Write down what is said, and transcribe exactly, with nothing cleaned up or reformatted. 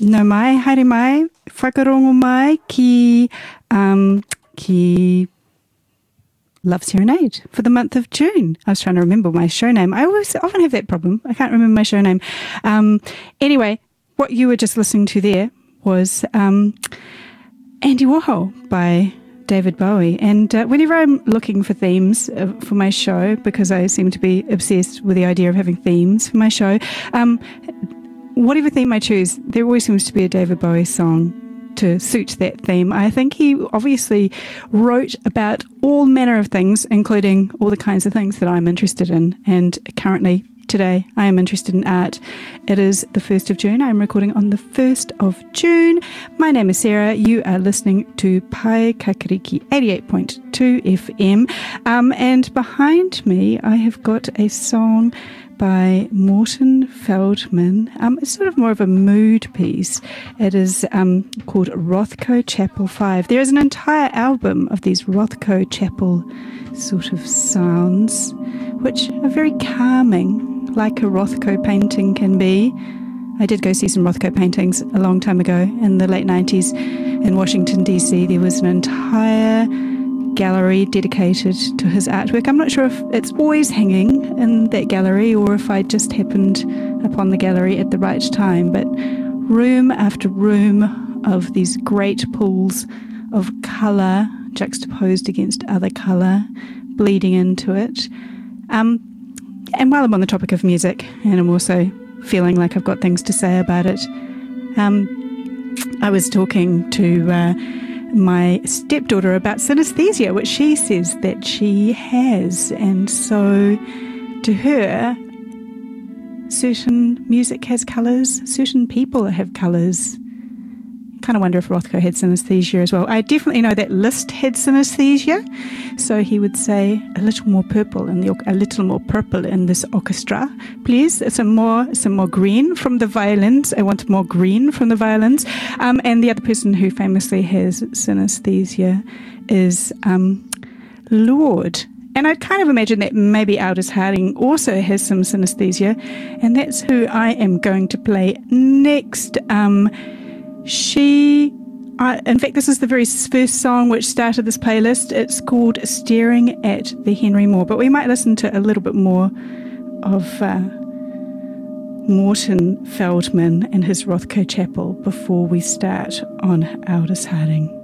no mai, haere mai, whakarongo mai ki, um, ki Love Serenade for the month of June. I was trying to remember my show name. I always often have that problem. I can't remember my show name. Um, anyway, what you were just listening to there was um, Andy Warhol by David Bowie. And uh, whenever I'm looking for themes uh, for my show, because I seem to be obsessed with the idea of having themes for my show, um, whatever theme I choose, there always seems to be a David Bowie song to suit that theme. I think he obviously wrote about all manner of things, including all the kinds of things that I'm interested in. And currently, today, I am interested in art. It is the first of June. I'm recording on the first of June. My name is Sarah. You are listening to Pai Kakariki eighty-eight point two F M. Um, and behind me, I have got a song by Morton Feldman. Um, it's sort of more of a mood piece. It is um, called Rothko Chapel five. There is an entire album of these Rothko Chapel sort of sounds, which are very calming, like a Rothko painting can be. I did go see some Rothko paintings a long time ago in the late nineties in Washington, D C. There was an entire gallery dedicated to his artwork. I'm not sure if it's always hanging in that gallery or if I just happened upon the gallery at the right time, but room after room of these great pools of colour juxtaposed against other colour, bleeding into it. Um, and while I'm on the topic of music, and I'm also feeling like I've got things to say about it, um, I was talking to uh, my stepdaughter about synesthesia, which she says that she has. And so to her, certain music has colours, certain people have colours. Kind of wonder if Rothko had synesthesia as well. I definitely know that Liszt had synesthesia, so he would say a little more purple in the a little more purple in this orchestra, please. Some more, some more green from the violins. I want more green from the violins. Um, and the other person who famously has synesthesia is um, Lorde. And I kind of imagine that maybe Aldous Harding also has some synesthesia, and that's who I am going to play next. Um, She, uh, in fact, this is the very first song which started this playlist. It's called Staring at the Henry Moore, but we might listen to a little bit more of uh, Morton Feldman and his Rothko Chapel before we start on Aldous Harding.